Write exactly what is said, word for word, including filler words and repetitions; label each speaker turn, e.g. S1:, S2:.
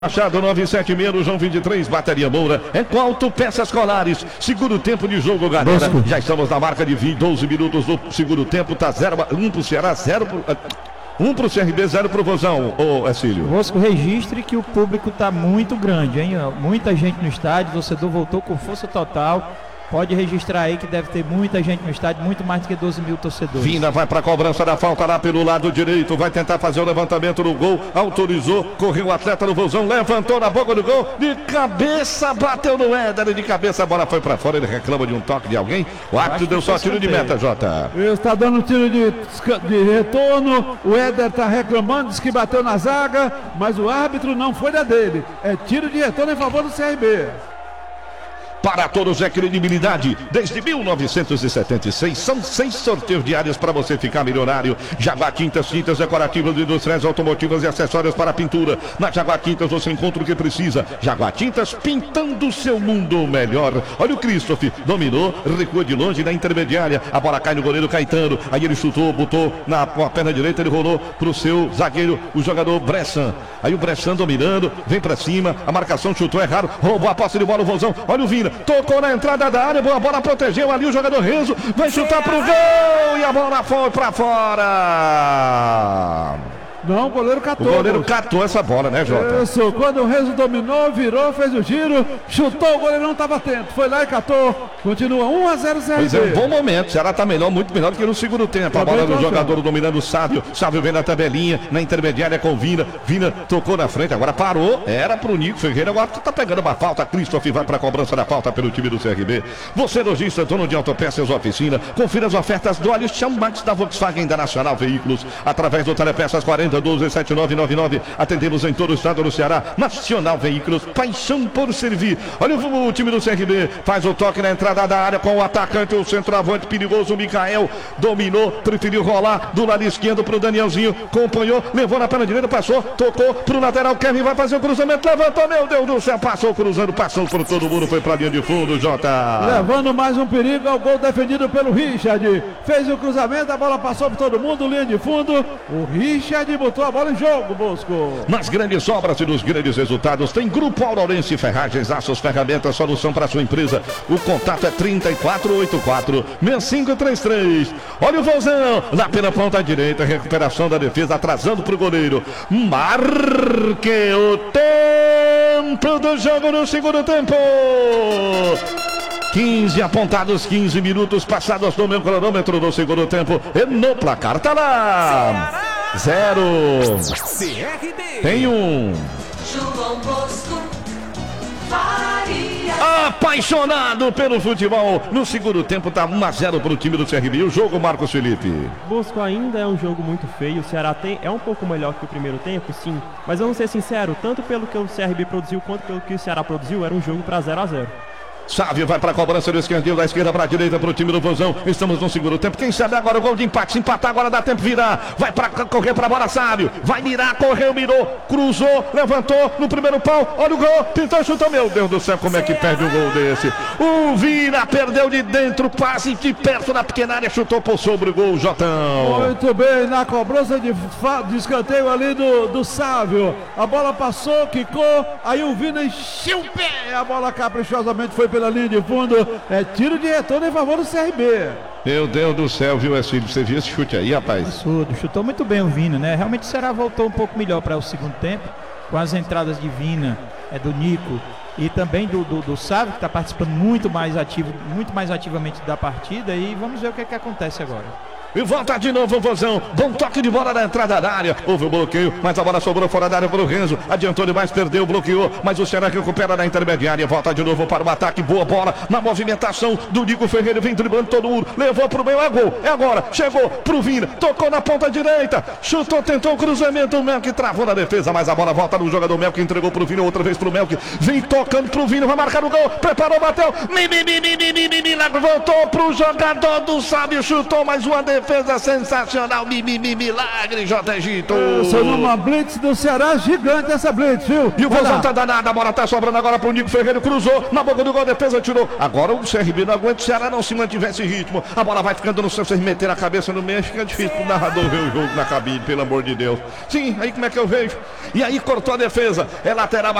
S1: Machado nove sete seis, no João vinte e três, Bateria Moura, é com Autopeças Colares. Segundo tempo de jogo, galera. Bosco. Já estamos na marca de vinte, doze minutos do segundo tempo. Tá zero, um pro Ceará, zero pro, um pro C R B, zero pro Vozão, ô Exílio.
S2: Bosco, registre que o público tá muito grande, hein? Muita gente no estádio, o torcedor voltou com força total. Pode registrar aí que deve ter muita gente no estádio, muito mais do que doze mil torcedores.
S1: Vina vai para a cobrança da falta lá pelo lado direito, vai tentar fazer o levantamento no gol, autorizou, correu o atleta no Vozão, levantou na boca do gol, de cabeça, bateu no Éder, de cabeça a bola foi para fora, ele reclama de um toque de alguém, o árbitro deu só tiro de meta, Jota.
S3: Ele está dando tiro de, de retorno, o Éder está reclamando, diz que bateu na zaga, mas o árbitro não foi da dele, é tiro de retorno em favor do C R B.
S1: Para todos é credibilidade. Desde mil novecentos e setenta e seis, são seis sorteios diários para você ficar milionário. Jaguar Tintas, tintas decorativas, industriais, automotivas e acessórios para pintura. Na Jaguar Tintas você encontra o que precisa. Jaguar Tintas, pintando o seu mundo melhor. Olha o Christoph, dominou, recua de longe na intermediária. A bola cai no goleiro Caetano. Aí ele chutou, botou na, na perna direita, ele rolou para o seu zagueiro, o jogador Bressan. Aí o Bressan dominando, vem para cima, a marcação chutou errado, roubou a posse de bola o Vozão. Olha o Vina. Tocou na entrada da área, boa bola, protegeu ali o jogador Renzo, vai chutar pro gol e a bola foi pra fora.
S3: Não, o goleiro catou.
S1: O goleiro catou essa bola, né, Jota?
S3: Isso, quando o Renzo dominou, virou, fez o giro, chutou, o goleiro não estava atento, foi lá e catou. Continua um a zero C R B.
S1: Pois é, um bom momento, o Ceará tá melhor, muito melhor do que no segundo tempo. A bola do jogador dominando o Sávio, Sávio vem na tabelinha, na intermediária com o Vina, Vina tocou na frente, agora parou, era pro Nico Ferreira, agora tá pegando uma falta, Christoph vai pra cobrança da falta pelo time do C R B. Você lojista, dono de autopeças oficina, confira as ofertas do óleo Chão Max da Volkswagen da Nacional Veículos, através do Telepeças quarenta doze sete nove nove nove. Atendemos em todo o estado do Ceará. Nacional Veículos, paixão por servir. Olha o, o time do C R B, faz o toque na entrada da área com o atacante, o centroavante perigoso, o Mikael, dominou, preferiu rolar do lado esquerdo pro Danielzinho, acompanhou, levou na perna direita, passou, tocou pro lateral, Kevin vai fazer o cruzamento, levantou, meu Deus do céu, passou cruzando, passou por todo mundo, foi pra linha de fundo, Jota.
S3: Levando mais um perigo ao gol defendido pelo Richard, fez o cruzamento, a bola passou por todo mundo, linha de fundo, o Richard botou a bola em jogo, Bosco.
S1: Nas grandes obras e nos grandes resultados tem Grupo Aurorense Ferragens, Aços, Ferramentas, solução para sua empresa. O contato é trinta e quatro oitenta e quatro, sessenta e cinco trinta e três. Olha o Vozão, lá pela ponta direita, recuperação da defesa, atrasando para o goleiro. Marque o tempo do jogo no segundo tempo. quinze apontados, quinze minutos passados no meu cronômetro do segundo tempo. E no placar tá lá. Zero.
S4: C R B.
S1: Tem um.
S4: João Bosco. Faria.
S1: Apaixonado pelo futebol. No segundo tempo tá um a zero pro time do C R B. O jogo, Marcos Felipe.
S5: Bosco, ainda é um jogo muito feio. O Ceará tem, é um pouco melhor que o primeiro tempo, sim. Mas vamos ser sinceros, tanto pelo que o C R B produziu quanto pelo que o Ceará produziu, era um jogo para zero a zero.
S1: Sávio vai para a cobrança do esquerdinho, da esquerda para a direita para o time do Vozão. Estamos no segundo tempo. Quem sabe agora o gol de empate. Se empatar agora dá tempo de virar. Vai para correr para a bola, Sávio. Vai mirar, correu, mirou, cruzou, levantou no primeiro pau. Olha o gol, pintou, chutou. Meu Deus do céu, como é que perde um gol desse? O Vira perdeu de dentro, quase de perto na pequena área, chutou por sobre o gol, Jotão.
S3: Muito bem, na cobrança de, de escanteio ali do, do Sávio. A bola passou, quicou, aí o Vina encheu o pé. A bola caprichosamente foi pela linha de fundo, é tiro de retorno em favor do C R B.
S1: Meu Deus do céu, viu, Exílio? Você viu esse chute aí, rapaz?
S2: Absurdo, chutou muito bem o Vina, né? Realmente o Ceará voltou um pouco melhor para o segundo tempo, com as entradas de Vina, é do Nico e também do, do, do Sávio, que está participando muito mais ativo, muito mais ativamente da partida, e vamos ver o que, que acontece agora.
S1: E volta de novo o Vozão. Bom toque de bola na entrada da área. Houve o bloqueio, mas a bola sobrou fora da área para o Renzo. Adiantou demais, perdeu, bloqueou. Mas o Ceará recupera na intermediária. Volta de novo para o ataque. Boa bola na movimentação do Nico Ferreira. Vem driblando todo mundo. Levou para o meio. É gol. É agora. Chegou para o Vina. Tocou na ponta direita. Chutou, tentou o cruzamento. O Melk travou na defesa. Mas a bola volta no jogador Melk. Entregou para o Vina. Outra vez para o Melk. Vem tocando para o Vina. Vai marcar o gol. Preparou, bateu. Voltou para o jogador do Sábio. Chutou mais uma defesa. defesa sensacional. Mi, mi, mi, milagre, J. Egito.
S3: Isso, numa blitz do Ceará, gigante essa blitz, viu?
S1: E o
S3: Vai
S1: Vozão
S3: lá.
S1: tá danado, a bola tá sobrando agora pro Nico Ferreira, cruzou, na boca do gol, a defesa tirou. Agora o C R B não aguenta, o Ceará não se mantivesse ritmo. A bola vai ficando no seu, vocês meteram a cabeça no meio, fica difícil pro narrador ver o jogo na cabine, pelo amor de Deus. Sim, aí como é que eu vejo? E aí cortou a defesa, é lateral.